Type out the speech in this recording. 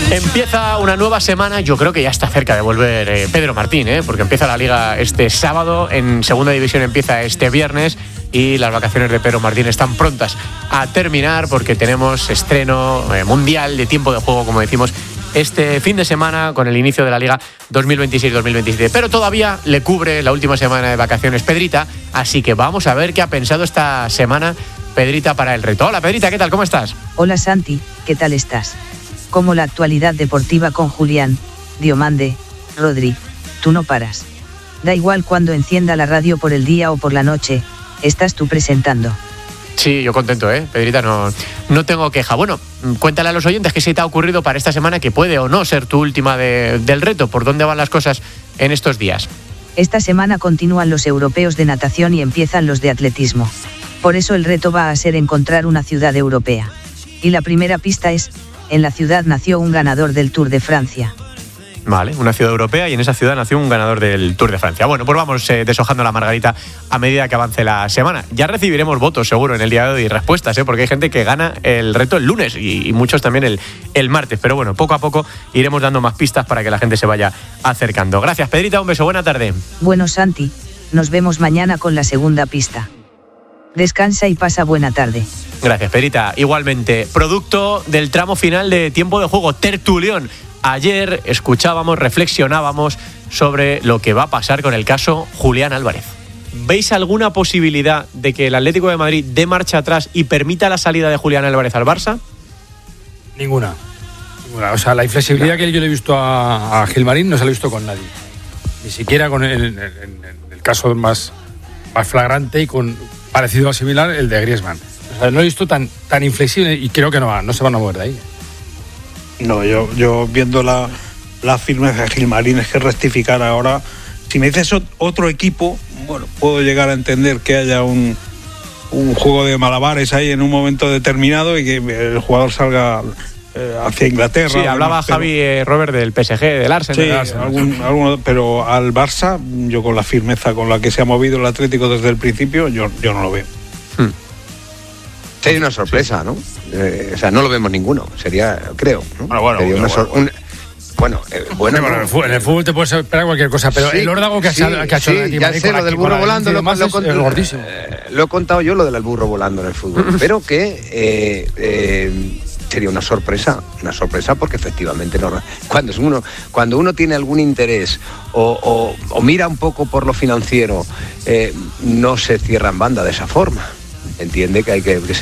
Empieza una nueva semana, yo creo que ya está cerca de volver Pedro Martín, porque empieza la Liga este sábado, en Segunda División empieza este viernes y las vacaciones de Pedro Martín están prontas a terminar porque tenemos estreno mundial de tiempo de juego, como decimos, este fin de semana con el inicio de la Liga 2026-2027. Pero todavía le cubre la última semana de vacaciones Pedrita, así que vamos a ver qué ha pensado esta semana Pedrita para el reto. Hola Pedrita, ¿qué tal? ¿Cómo estás? Hola Santi, ¿qué tal estás? Como la actualidad deportiva con Julián, Diomande, Rodri, tú no paras. Da igual cuando encienda la radio por el día o por la noche, estás tú presentando. Sí, yo contento, Pedrita, no tengo queja. Bueno, cuéntale a los oyentes qué se te ha ocurrido para esta semana que puede o no ser tu última del reto. ¿Por dónde van las cosas en estos días? Esta semana continúan los europeos de natación y empiezan los de atletismo. Por eso el reto va a ser encontrar una ciudad europea. Y la primera pista es: en la ciudad nació un ganador del Tour de Francia. Vale, una ciudad europea y en esa ciudad nació un ganador del Tour de Francia. Bueno, pues vamos deshojando la margarita a medida que avance la semana. Ya recibiremos votos seguro en el día de hoy y respuestas, porque hay gente que gana el reto el lunes y muchos también el martes. Pero bueno, poco a poco iremos dando más pistas para que la gente se vaya acercando. Gracias, Pedrita, un beso, buena tarde. Bueno, Santi, nos vemos mañana con la segunda pista. Descansa y pasa buena tarde. Gracias, Pedrita. Igualmente, producto del tramo final de tiempo de juego, tertulión. Ayer escuchábamos, reflexionábamos sobre lo que va a pasar con el caso Julián Álvarez. ¿Veis alguna posibilidad de que el Atlético de Madrid dé marcha atrás y permita la salida de Julián Álvarez al Barça? Ninguna. O sea, la inflexibilidad que yo le he visto a Gilmarín no se la he visto con nadie. Ni siquiera con el caso más flagrante y con parecido o similar el de Griezmann. O sea, no he visto tan inflexible y creo que no se van a mover de ahí. No, yo viendo la firmeza de Gilmarín, es que rectificar ahora. Si me dices otro equipo, bueno, puedo llegar a entender que haya un juego de malabares ahí en un momento determinado y que el jugador salga hacia Inglaterra. Sí, hablaba Javi Robert del PSG, del Arsenal. Sí, pero al Barça, yo con la firmeza con la que se ha movido el Atlético desde el principio, yo no lo veo. Sería una sorpresa, ¿no? O sea, no lo vemos ninguno. Sería, creo, ¿no? En el fútbol te puedes esperar cualquier cosa, pero sí, el órdago que ha hecho ya sé, lo del burro volando lo he contado yo, lo del burro volando en el fútbol, pero que sería una sorpresa porque efectivamente cuando uno tiene algún interés o mira un poco por lo financiero, no se cierra en banda de esa forma. Entiende que